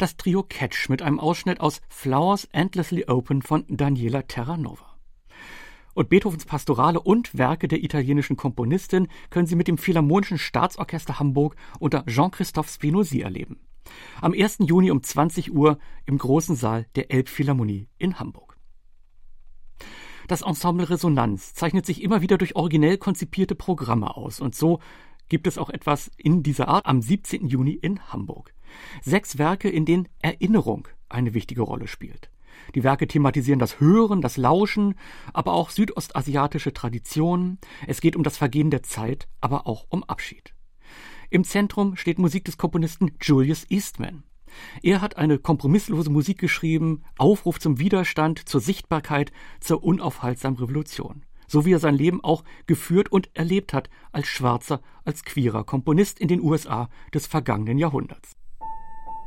das Trio Catch mit einem Ausschnitt aus Flowers Endlessly Open von Daniela Terranova. Und Beethovens Pastorale und Werke der italienischen Komponistin können Sie mit dem Philharmonischen Staatsorchester Hamburg unter Jean-Christophe Spinozzi erleben. Am 1. Juni um 20 Uhr im großen Saal der Elbphilharmonie in Hamburg. Das Ensemble Resonanz zeichnet sich immer wieder durch originell konzipierte Programme aus. Und so gibt es auch etwas in dieser Art am 17. Juni in Hamburg. 6 Werke, in denen Erinnerung eine wichtige Rolle spielt. Die Werke thematisieren das Hören, das Lauschen, aber auch südostasiatische Traditionen. Es geht um das Vergehen der Zeit, aber auch um Abschied. Im Zentrum steht Musik des Komponisten Julius Eastman. Er hat eine kompromisslose Musik geschrieben, Aufruf zum Widerstand, zur Sichtbarkeit, zur unaufhaltsamen Revolution. So wie er sein Leben auch geführt und erlebt hat als schwarzer, als queerer Komponist in den USA des vergangenen Jahrhunderts.